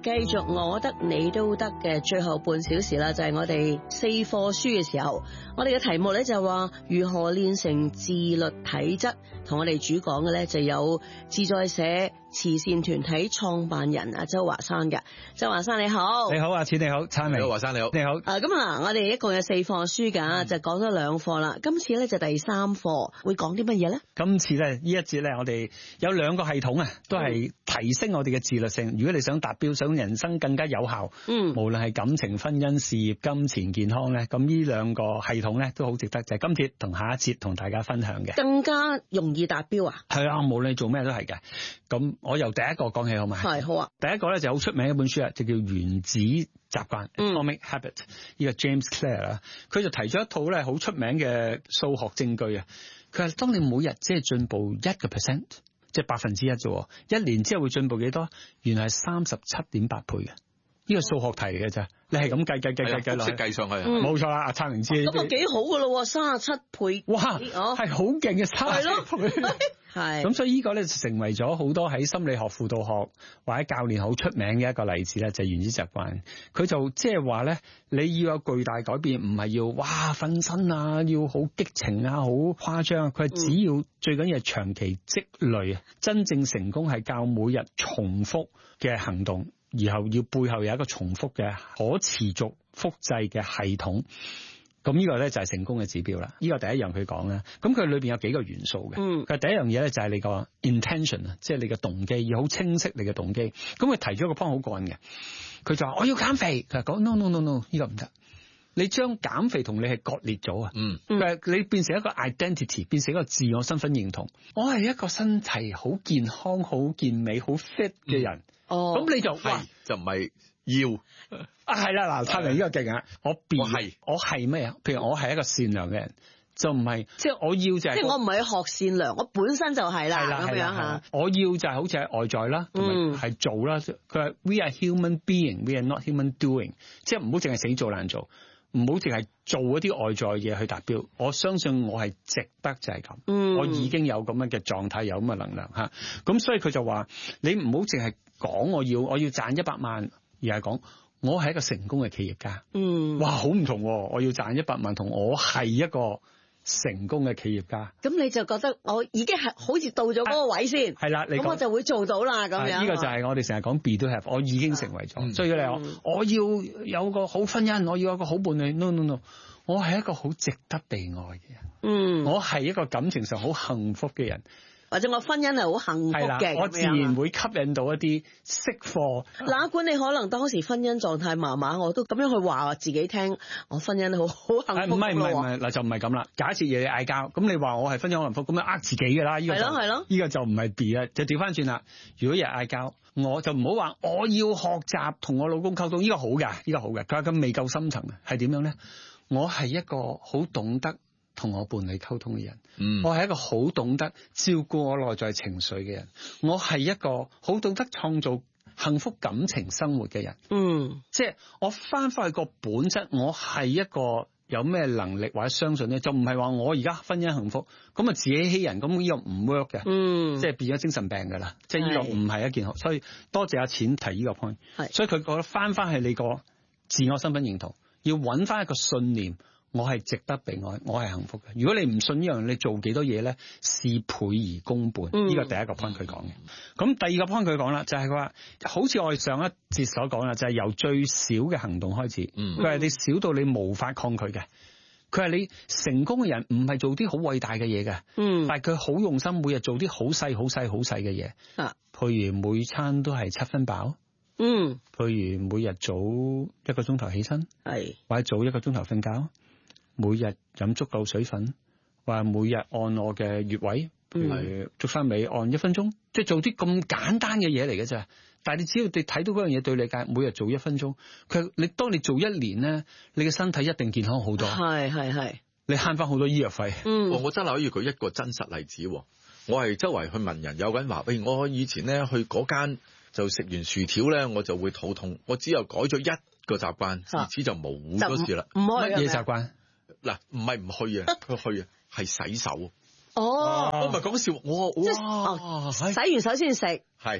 繼續我得你都得嘅最後半小時啦，就係我哋4課書嘅時候，我哋嘅題目咧就話如何練成自律體質，同我哋主講嘅咧就有自在社慈善團體創辦人阿周華山嘅。周華山你好。 你好，阿錢你好，燦明。 華山你好。 你好。 咁啊，我哋一共有4課書噶，就講咗2課啦。今次咧就第3課，會講啲乜嘢咧？ 今次咧呢一節咧，我哋有2個系統啊，都係提升我哋嘅自律性。如果你想達標，想人生更加有效，無論係感情、婚姻、事業、金錢、健康咧，咁呢2個系統咧都好值得，就係今節同下一節同大家分享嘅。 更加容易達標啊？係啊，無論你做咩都係嘅。咁我由第一個講起好嘛？ 係，好啊。 第一個咧就好出名一本書啊，就叫原子習慣 Atomic Habit， 呢個 James Clear 啦，佢就提咗一套咧好出名嘅數學證據啊。佢話當你每日即係進步1%，即係1%啫，1年之後會進步幾多？原來係37.8倍嘅。呢個數學題嚟嘅咋，你係咁計落， 識計上去， 冇錯啦。阿燦明知咁啊幾好噶咯，37倍， 哇，係好勁嘅37倍。 係咁，所以呢個咧成為咗好多喺心理學、輔導學或者教練好出名嘅一個例子咧，就係原子習慣。佢就即係話咧，你要有巨大改變，唔係要哇瞓身啊，要好激情啊，好誇張。佢係只要最緊要係長期積累啊，真正成功係靠每日重複嘅行動。然後要背後有一個重複嘅可持續複製嘅系統，咁呢個咧就係成功嘅指標啦。呢個第一樣佢講啦，咁佢裏邊有幾個元素嘅。佢第一樣嘢咧就係你個 intention 啊，即係你嘅動機，要好清晰你嘅動機。咁佢提咗一個方法好過癮嘅，佢就話我要減肥，佢講 no， 呢個唔得。你將減肥同你係割裂咗啊！你變成一個 identity， 變成一個自我身份認同。我係一個身體好健康、好健美、好 fit 嘅人。咁你就就唔係要係啦。嗱，燦明呢個勁啊！我係咩啊？譬如我係一個善良嘅人，就唔係即係我要就係即係我唔係學善良，我本身就係啦。咁樣嚇， 我要就係好似係外在啦，同埋係做啦。佢話 We are human being, we are not human doing， 即係唔好淨係死做爛做。唔好淨係做一啲外在嘢去達標，我相信我係值得就係咁，我已經有咁樣嘅狀態，有咁嘅能量嚇。咁所以佢就話你唔好淨係講我要賺100萬，而係講我係一個成功嘅企業家。哇，好唔同喎！我要賺100萬同我係一個成功嘅企業家， 咁你就覺得我已經係好似到咗嗰個位先， 係啦， 咁我就會做到啦咁樣。 呢個就係我哋成日講 be do have， 我已經成為咗。所以你話我要有個好婚姻，我要有個好伴侶 ，no， 我係一個好值得被愛嘅人。我係一個感情上好幸福嘅人。或者我婚姻係好幸福嘅， 我自然會吸引到一啲識貨。 哪管你可能當時婚姻狀態麻麻，我都咁樣去話自己聽，我婚姻好幸福。唔係嗱，就唔係咁啦。假設嘢嗌交，咁你話我係婚姻好幸福，咁樣呃自己㗎啦。係咯，呢個就唔係 be 啦，就調翻轉啦。如果日嗌交，我就唔好話我要學習同我老公溝通，呢個好㗎，呢個好㗎。佢話咁未夠深層嘅，係點樣咧？我係一個好懂得同我伴侶溝通嘅人，我係一個好懂得照顧我內在情緒嘅人，我係一個好懂得創造幸福感情生活嘅人。即係我翻去個本質，我係一個有咩能力或者相信咧，就唔係話我而家婚姻幸福，咁啊自欺欺人，咁呢個唔 work 嘅，即係變咗精神病噶啦，即係呢個唔係一件好。所以多謝阿錢提呢個 point，所以佢覺得翻去你個自我身份認同，要揾翻一個信念。我係值得被愛，我係幸福嘅。如果你唔信呢樣，你做幾多嘢咧，事倍而功半。呢個第一個 point 佢講嘅。咁第二個 point 佢講啦，就係佢話，好似我哋上一節所講啦，就係由最小嘅行動開始。佢係你少到你無法抗拒嘅。佢係你成功嘅人，唔係做啲好偉大嘅嘢嘅。但係佢好用心，每日做啲好細、好細、好細嘅嘢。譬如每餐都係7分飽。譬如每日早1個鐘頭起身，或者早1個鐘頭瞓覺。每日飲足夠水分，或每日按我嘅穴位，譬如足三里按1分鐘，即係做啲咁簡單嘅嘢嚟嘅啫。但係你只要你睇到嗰樣嘢對你計，每日做1分鐘，你當你做1年咧，你嘅身體一定健康好多。係，你慳翻好多醫藥費。 我真係可以舉一個真實例子。我係周圍去問人，有個人話：我以前咧去嗰間就食完薯條咧，我就會肚痛。我只有改咗1個習慣，自此就冇咗事啦。 乜嘢習慣？ 嗱，唔係唔去啊，佢去啊，係洗手。 我唔係講笑， 洗完手先食。 係，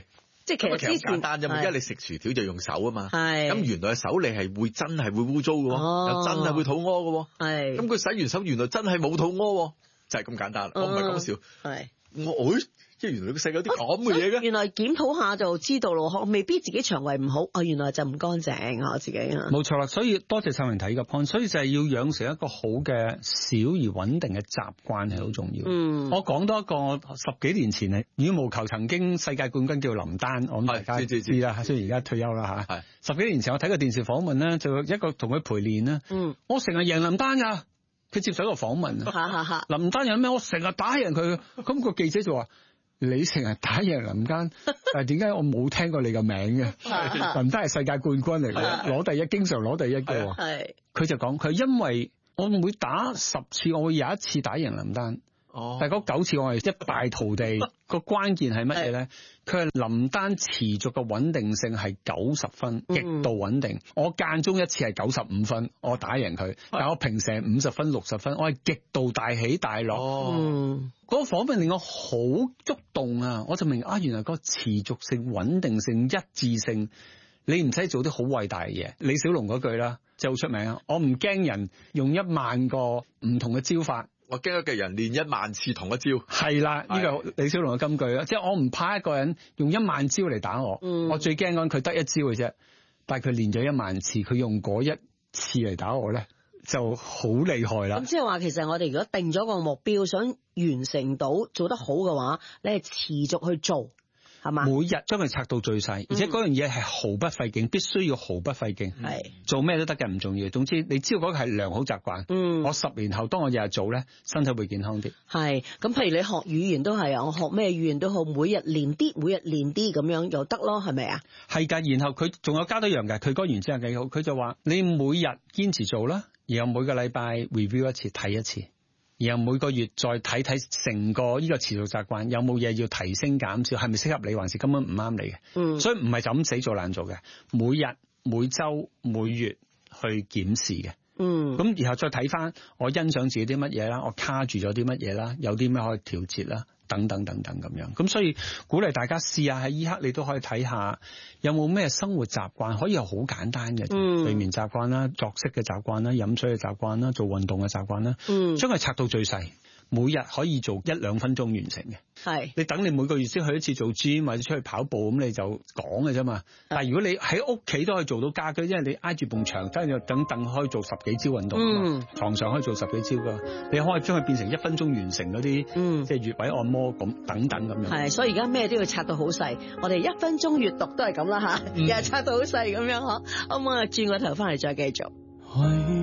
即係其實之前簡單啫嘛，因為你食薯條就用手啊嘛。 係。 咁原來手你係真係會污糟嘅喎，又真係會肚屙嘅喎。係。咁佢洗完手原來真係冇肚屙喎，就係咁簡單。我唔係講笑。係。即係原來個世界有啲咁嘅嘢嘅。原來檢討下就知道咯，未必自己腸胃唔好，原來就唔乾淨我自己。 冇錯啦，所以多謝秀玲提呢個 point， 所以就係要養成一個好嘅小而穩定嘅習慣係好重要。我講多一個10幾年前係羽毛球曾經世界冠軍叫林丹，我諗大家知啦，雖然而家退休啦嚇。10幾年前我睇過電視訪問咧，就一個同佢陪練啦。我成日贏林丹㗎，佢接受一個訪問。林丹有咩？我成日打贏佢。咁個記者就話：你成日打贏林丹，但係點解我冇聽過你個名嘅？林丹係世界冠軍嚟嘅，攞第一，經常攞第一嘅。佢就講佢因為我每打10次，我會有一次打贏林丹。但係嗰9次我係一敗塗地。個關鍵係乜嘢咧？佢係林丹持續嘅穩定性係90分，極度穩定。我間中一次係95分，我打贏佢，但我平時係50分、60分，我係極度大起大落。嗰個訪問令我好觸動啊！我就明原來個持續性、穩定性、一致性，你唔使做啲好偉大嘅嘢。李小龍嗰句啦，就好出名啊！我唔驚人用1萬個唔同嘅招法。 我驚一個人練1萬次同一招， 係啦，呢個李小龍嘅金句啊！即係我唔怕一個人用1萬招嚟打我，我最驚講佢得一招嘅啫。但係佢練咗1萬次，佢用嗰一次嚟打我咧，就好厲害啦。咁即係話，其實我哋如果定咗個目標，想完成到做得好嘅話，你係持續去做。每日將佢拆到最細，而且嗰樣嘢係毫不費勁，必須要毫不費勁。做咩都得嘅，唔重要。總之你知道嗰個係良好習慣。我10年後當我日日做咧，身體會健康啲。 係咁，譬如你學語言都係啊，我學咩語言都好，每日練啲咁樣就得咯，係咪啊？ 係㗎，然後佢仲有加多樣嘅，佢個原則係幾好。佢就話你每日堅持做啦，然後每個禮拜 review 一次，睇一次。然後每個月再睇睇成個呢個持續習慣有冇嘢要提升減少，係咪適合你，還是根本唔啱你嘅。所以唔係就咁死做爛做嘅，每日每週每月去檢視嘅。咁然後再睇翻我欣賞自己啲乜嘢啦，我卡住咗啲乜嘢啦，有啲咩可以調節啦，等等等等咁樣。咁所以鼓勵大家試下喺依刻你都可以睇下有冇咩生活習慣可以係好簡單嘅，睡眠習慣啦、作息嘅習慣啦、飲水嘅習慣啦、做運動嘅習慣啦，將佢拆到最細，每日可以做1-2分鐘完成嘅。係你等你每個月先去一次做 gym 或者出去跑步，咁你就講嘅啫嘛。但係如果你喺屋企都可以做到家居，因為你挨住埲牆，跟住等可以做10幾招運動，床上可以做10幾招噶，你可以將佢變成1分鐘完成嗰啲，即係穴位按摩咁等等咁樣。係，所以而家咩都要拆到好細，我哋1分鐘閱讀都係咁啦吓，又係拆到好細咁樣嗬。可唔可以轉個頭翻嚟再繼續？